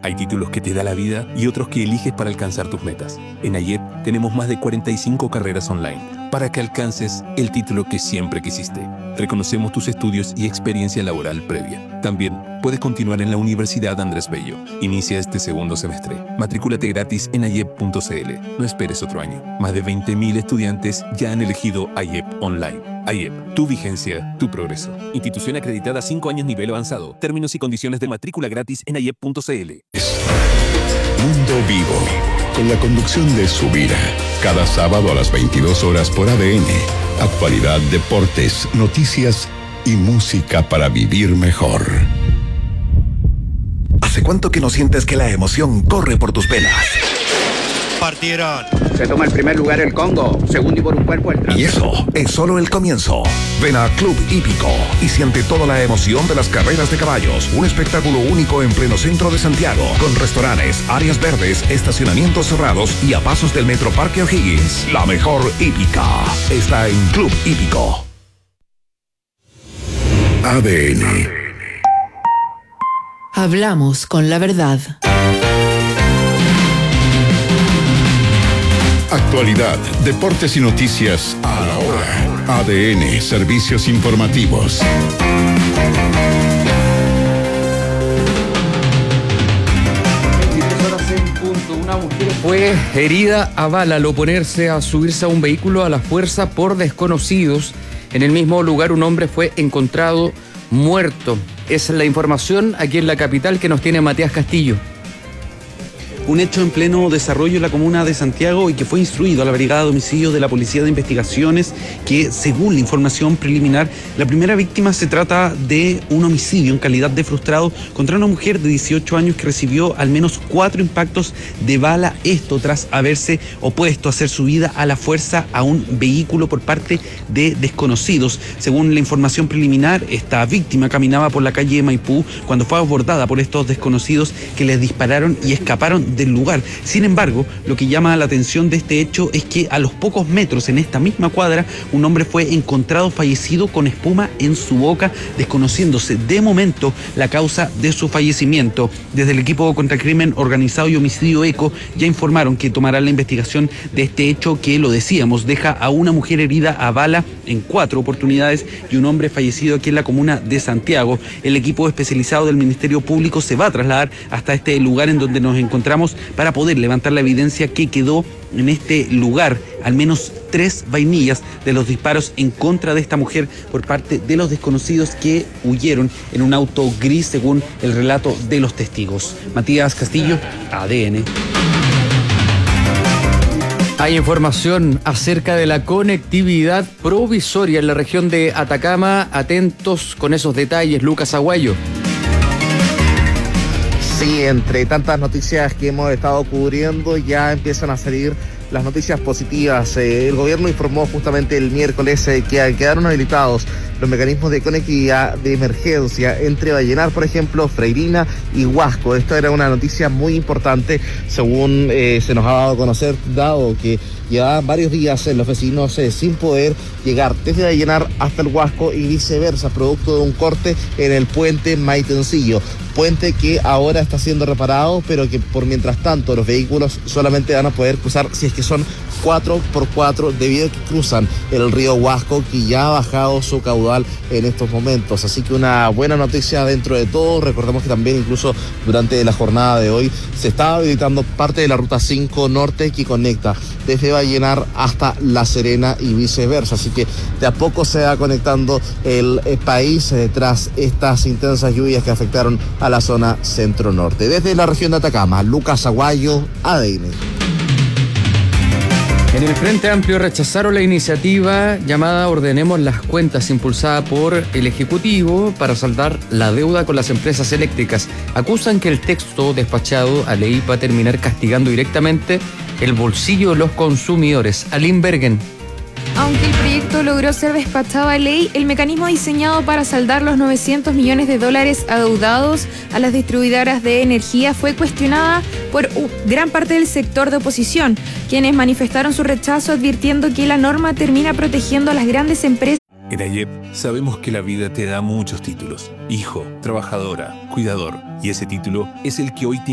Hay títulos que te da la vida y otros que eliges para alcanzar tus metas. En AYEP tenemos más de 45 carreras online para que alcances el título que siempre quisiste. Reconocemos tus estudios y experiencia laboral previa. También puedes continuar en la Universidad Andrés Bello. Inicia este segundo semestre. Matricúlate gratis en ayep.cl. No esperes otro año. Más de 20.000 estudiantes ya han elegido AYEP Online. AYEP, tu vigencia, tu progreso. Institución acreditada 5 años nivel avanzado. Términos y condiciones de matrícula gratis en ayep.cl. Mundo Vivo, con la conducción de Subira. Cada sábado a las 22 horas por ADN. Actualidad, deportes, noticias y música para vivir mejor. ¿Hace cuánto que no sientes que la emoción corre por tus venas? Partieron. Se toma el primer lugar el Congo, segundo y por un cuerpo el tránsito. Y eso es solo el comienzo. Ven a Club Hípico y siente toda la emoción de las carreras de caballos. Un espectáculo único en pleno centro de Santiago, con restaurantes, áreas verdes, estacionamientos cerrados y a pasos del Metro Parque O'Higgins. La mejor hípica está en Club Hípico. ADN. Hablamos con la verdad. Actualidad, deportes y noticias a la hora. ADN, servicios informativos. Una mujer fue herida a bala al oponerse a subirse a un vehículo a la fuerza por desconocidos. En el mismo lugar un hombre fue encontrado muerto. Esa es la información aquí en la capital que nos tiene Matías Castillo. Un hecho en pleno desarrollo en la comuna de Santiago y que fue instruido a la Brigada de Homicidios de la Policía de Investigaciones, que según la información preliminar, la primera víctima se trata de un homicidio en calidad de frustrado contra una mujer de 18 años que recibió al menos 4 impactos de bala, esto tras haberse opuesto a hacer subida a la fuerza a un vehículo por parte de desconocidos. Según la información preliminar, esta víctima caminaba por la calle Maipú cuando fue abordada por estos desconocidos que les dispararon y escaparon del lugar. Sin embargo, lo que llama la atención de este hecho es que a los pocos metros en esta misma cuadra, un hombre fue encontrado fallecido con espuma en su boca, desconociéndose de momento la causa de su fallecimiento. Desde el equipo contra crimen organizado y homicidio ECO ya informaron que tomarán la investigación de este hecho que, lo decíamos, deja a una mujer herida a bala en 4 oportunidades y un hombre fallecido aquí en la comuna de Santiago. El equipo especializado del Ministerio Público se va a trasladar hasta este lugar en donde nos encontramos para poder levantar la evidencia que quedó en este lugar. Al menos 3 vainillas de los disparos en contra de esta mujer por parte de los desconocidos que huyeron en un auto gris, según el relato de los testigos. Matías Castillo, ADN. Hay información acerca de la conectividad provisoria en la región de Atacama. Atentos con esos detalles, Lucas Aguayo. Sí, entre tantas noticias que hemos estado cubriendo, ya empiezan a salir las noticias positivas. El gobierno informó justamente el miércoles que quedaron habilitados los mecanismos de conectividad de emergencia entre Vallenar, por ejemplo, Freirina y Huasco. Esta era una noticia muy importante, según se nos ha dado a conocer, dado que llevaban varios días los vecinos sin poder llegar desde Vallenar hasta el Huasco y viceversa, producto de un corte en el puente Maitencillo. Puente que ahora está siendo reparado, pero que por mientras tanto los vehículos solamente van a poder cruzar si es que son 4x4, debido a que cruzan el río Huasco, que ya ha bajado su caudal en estos momentos. Así que una buena noticia dentro de todo. Recordemos que también incluso durante la jornada de hoy se estaba habilitando parte de la ruta 5 norte que conecta desde Vallenar hasta La Serena y viceversa. Así que de a poco se va conectando el país tras estas intensas lluvias que afectaron a la zona centro-norte. Desde la región de Atacama, Lucas Aguayo, ADN. En el Frente Amplio rechazaron la iniciativa llamada Ordenemos las Cuentas, impulsada por el Ejecutivo para saldar la deuda con las empresas eléctricas. Acusan que el texto despachado a ley va a terminar castigando directamente el bolsillo de los consumidores. Aline Bergen. Aunque el proyecto logró ser despachado a ley, el mecanismo diseñado para saldar los $900 millones adeudados a las distribuidoras de energía fue cuestionada por gran parte del sector de oposición, quienes manifestaron su rechazo advirtiendo que la norma termina protegiendo a las grandes empresas. En AYEP sabemos que la vida te da muchos títulos: hijo, trabajadora, cuidador, y ese título es el que hoy te